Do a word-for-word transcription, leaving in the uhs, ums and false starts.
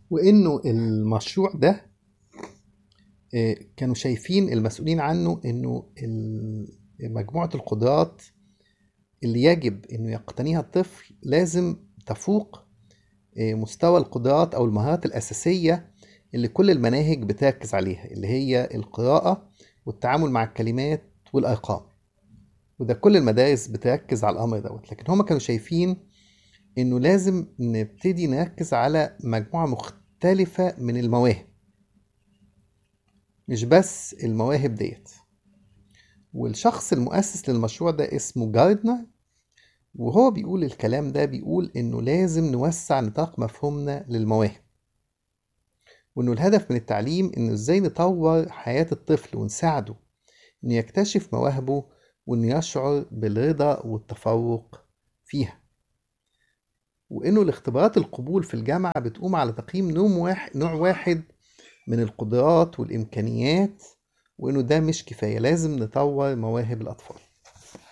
وإنه المشروع ده آه، كانوا شايفين المسؤولين عنه إنه ال- مجموعة القدرات اللي يجب إنه يقتنيها الطفل لازم تفوق آه، مستوى القدرات أو المهارات الأساسية اللي كل المناهج بتركز عليها، اللي هي القراءة والتعامل مع الكلمات والأرقام. وده كل المدارس بتركز على الأمر دوت، لكن هما كانوا شايفين إنه لازم نبتدي نركز على مجموعة مختلفة من المواهب، مش بس المواهب ديت. والشخص المؤسس للمشروع ده اسمه جاردنر، وهو بيقول الكلام ده، بيقول إنه لازم نوسع نطاق مفهومنا للمواهب، وإنه الهدف من التعليم إنه إزاي نطور حياة الطفل ونساعده إنه يكتشف مواهبه، وإنه يشعر بالرضا والتفوق فيها. وإنه الاختبارات القبول في الجامعة بتقوم على تقييم نوع واحد نوع واحد من القدرات والإمكانيات، وإنه ده مش كفاية، لازم نطور مواهب الأطفال.